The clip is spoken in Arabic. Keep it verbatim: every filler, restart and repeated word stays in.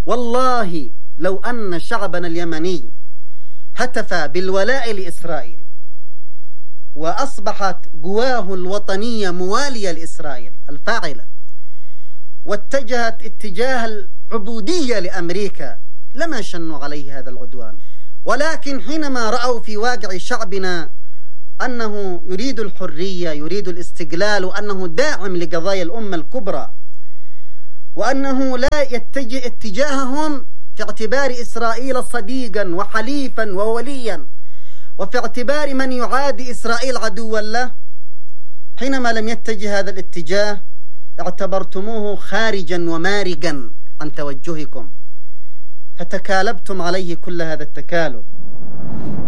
والله لو أن شعبنا اليمني هتف بالولاء لإسرائيل وأصبحت قواه الوطنية موالية لإسرائيل الفاعلة واتجهت اتجاه العبودية لأمريكا لما شنوا عليه هذا العدوان. ولكن حينما رأوا في واقع شعبنا أنه يريد الحرية، يريد الاستقلال، وأنه داعم لقضايا الأمة الكبرى، وأنه لا يتجه اتجاههم في اعتبار إسرائيل صديقا وحليفا ووليا، وفي اعتبار من يعادي إسرائيل عدوا له، حينما لم يتجه هذا الاتجاه اعتبرتموه خارجا ومارقا عن توجهكم، فتكالبتم عليه كل هذا التكالب.